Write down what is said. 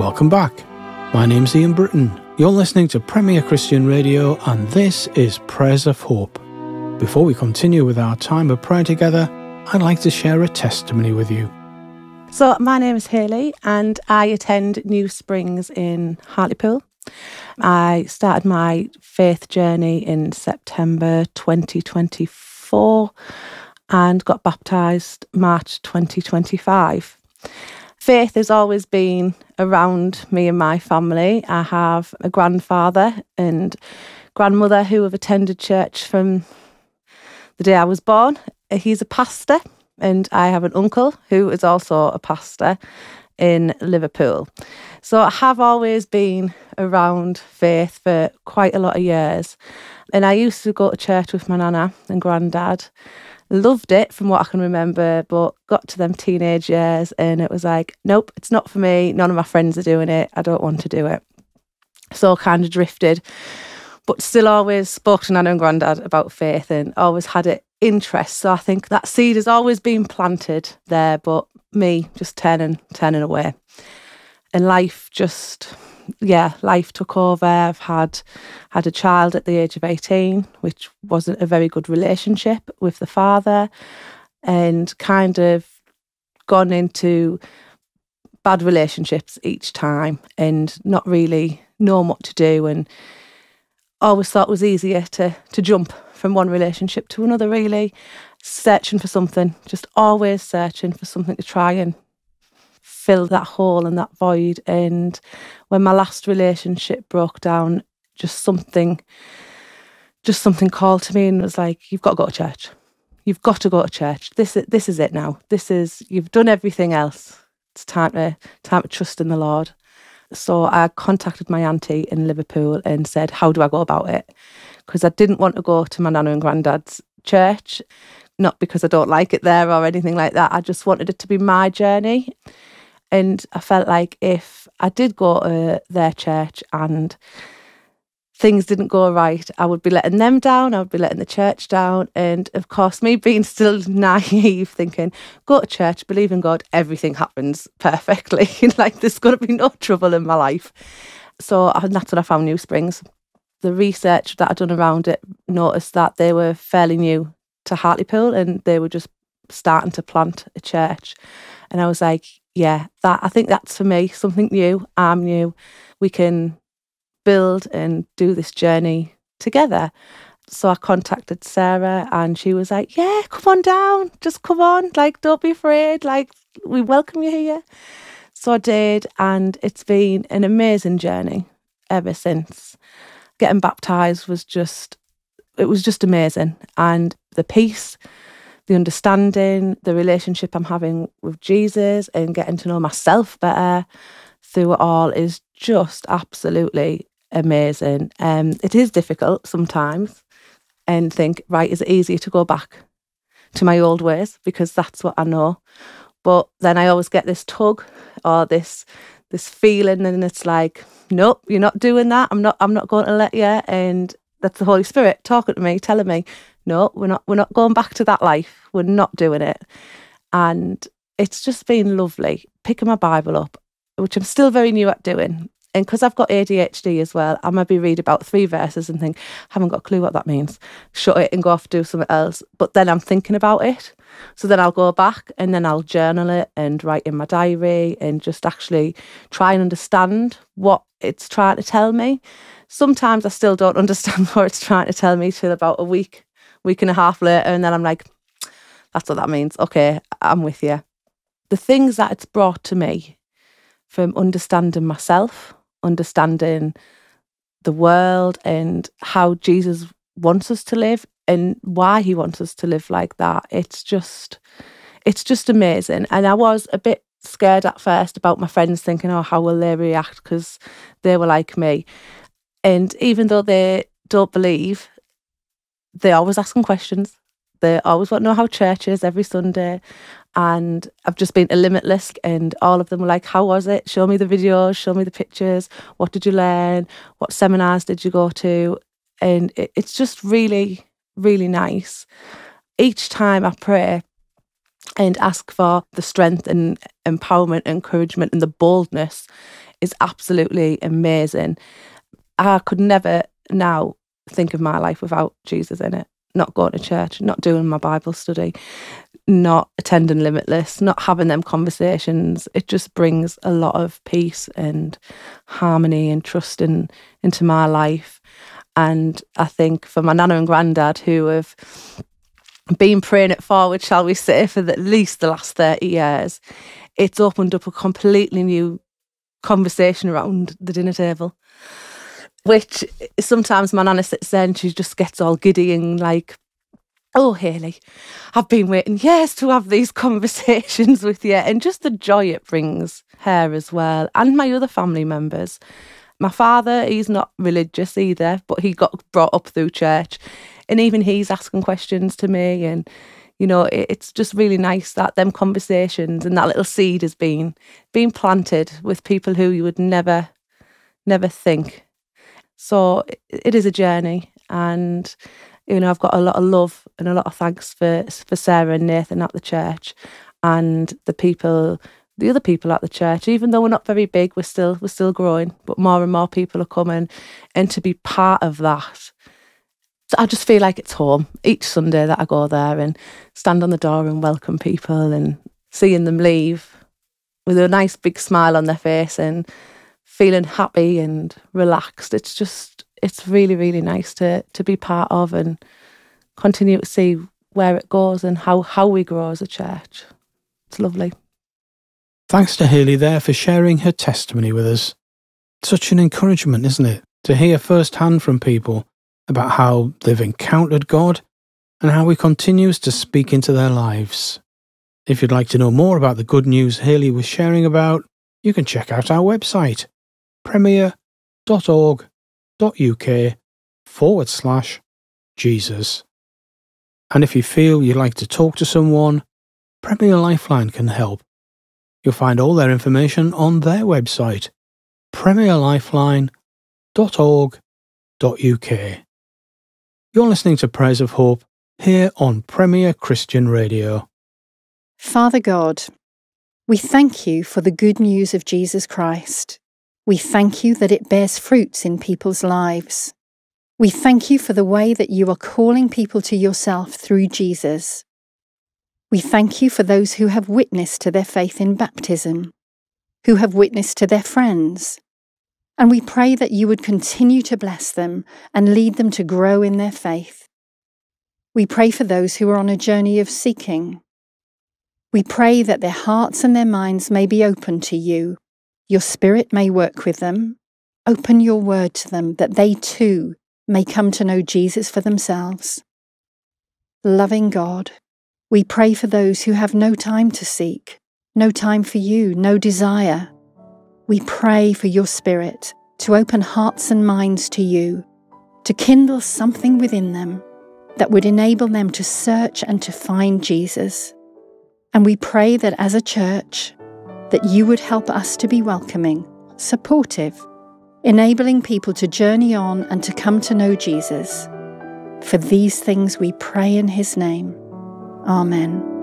Welcome back. My name's Ian Britton. You're listening to Premier Christian Radio, and this is Prayers of Hope. Before we continue with our time of prayer together, I'd like to share a testimony with you. So my name is Hayley and I attend New Springs in Hartlepool. I started my faith journey in September 2024 and got baptised March 2025. Faith has always been around me and my family. I have a grandfather and grandmother who have attended church from the day I was born. He's a pastor, and I have an uncle who is also a pastor in Liverpool. So I have always been around faith for quite a lot of years. And I used to go to church with my nana and granddad. Loved it from what I can remember, but got to them teenage years and it was like, nope, it's not for me. None of my friends are doing it. I don't want to do it. So kind of drifted, but still always spoke to Nana and Grandad about faith and always had it interest. So I think that seed has always been planted there, but me just turning away. And life took over. I've had a child at the age of 18, which wasn't a very good relationship with the father, and kind of gone into bad relationships each time and not really knowing what to do, and always thought it was easier to jump from one relationship to another, really, searching for something, just always searching for something to try and fill that hole and that void. And when my last relationship broke down, just something called to me and was like, you've got to go to church. You've got to go to church. This is it now. You've done everything else. It's time to trust in the Lord. So I contacted my auntie in Liverpool and said, how do I go about it? Because I didn't want to go to my nana and granddad's church, not because I don't like it there or anything like that. I just wanted it to be my journey. And I felt like if I did go to their church and things didn't go right, I would be letting them down, I would be letting the church down. And of course, me being still naive, thinking, go to church, believe in God, everything happens perfectly. Like there's going to be no trouble in my life. So that's when I found New Springs. The research that I'd done around it noticed that they were fairly new to Hartlepool and they were just starting to plant a church. And I was like, yeah, I think that's for me, something new. I'm new. We can build and do this journey together. So I contacted Sarah and she was like, yeah, come on down, just come on, like, don't be afraid, like, we welcome you here. So I did, and it's been an amazing journey ever since. Getting baptised was just amazing. And the peace, the understanding, the relationship I'm having with Jesus and getting to know myself better through it all is just absolutely amazing. It is difficult sometimes and think, right, is it easier to go back to my old ways because that's what I know? But then I always get this tug or this feeling, and it's like, nope, you're not doing that. I'm not going to let you. And that's the Holy Spirit talking to me, telling me, no, we're not going back to that life. We're not doing it. And it's just been lovely picking my Bible up, which I'm still very new at doing. And because I've got ADHD as well, I maybe read about 3 verses and think, haven't got a clue what that means. Shut it and go off do something else. But then I'm thinking about it. So then I'll go back and then I'll journal it and write in my diary and just actually try and understand what it's trying to tell me. Sometimes I still don't understand what it's trying to tell me till about a week and a half later. And then I'm like, that's what that means. Okay, I'm with you. The things that it's brought to me from understanding myself, understanding the world and how Jesus wants us to live and why he wants us to live like that. It's just amazing. And I was a bit scared at first about my friends thinking, oh, how will they react? Because they were like me. And even though they don't believe, they're always asking questions. They always want to know how church is every Sunday. And I've just been to Limitless and all of them were like, how was it? Show me the videos, show me the pictures. What did you learn? What seminars did you go to? And it's just really, really nice. Each time I pray, and ask for the strength and empowerment, encouragement and the boldness is absolutely amazing. I could never now think of my life without Jesus in it. Not going to church, not doing my Bible study, not attending Limitless, not having them conversations. It just brings a lot of peace and harmony and trust into my life. And I think for my nana and granddad, who have been praying it forward, shall we say, for at least the last 30 years, it's opened up a completely new conversation around the dinner table, which sometimes my nana sits there and she just gets all giddy and like, oh, Hayley, I've been waiting years to have these conversations with you. And just the joy it brings her as well, and my other family members. My father, he's not religious either, but he got brought up through church. And even he's asking questions to me. And, you know, it's just really nice that them conversations and that little seed has been planted with people who you would never think. So it is a journey. And, you know, I've got a lot of love and a lot of thanks for Sarah and Nathan at the church, and the other people at the church. Even though we're not very big, we're still growing, but more and more people are coming, and to be part of that, so I just feel like it's home each Sunday that I go there and stand on the door and welcome people and seeing them leave with a nice big smile on their face and feeling happy and relaxed. It's really, really nice to be part of and continue to see where it goes and how we grow as a church. It's lovely. Thanks to Hayley there for sharing her testimony with us. Such an encouragement, isn't it, to hear firsthand from people about how they've encountered God and how He continues to speak into their lives. If you'd like to know more about the good news Hayley was sharing about, you can check out our website, premier.org.uk/Jesus. And if you feel you'd like to talk to someone, Premier Lifeline can help. You'll find all their information on their website, premierlifeline.org.uk. You're listening to Prayers of Hope here on Premier Christian Radio. Father God, we thank you for the good news of Jesus Christ. We thank you that it bears fruits in people's lives. We thank you for the way that you are calling people to yourself through Jesus. We thank you for those who have witnessed to their faith in baptism, who have witnessed to their friends, and we pray that you would continue to bless them and lead them to grow in their faith. We pray for those who are on a journey of seeking. We pray that their hearts and their minds may be open to you. Your Spirit may work with them. Open your word to them that they too may come to know Jesus for themselves. Loving God, we pray for those who have no time to seek, no time for you, no desire. We pray for your Spirit to open hearts and minds to you, to kindle something within them that would enable them to search and to find Jesus. And we pray that as a church, that you would help us to be welcoming, supportive, enabling people to journey on and to come to know Jesus. For these things we pray in his name. Amen.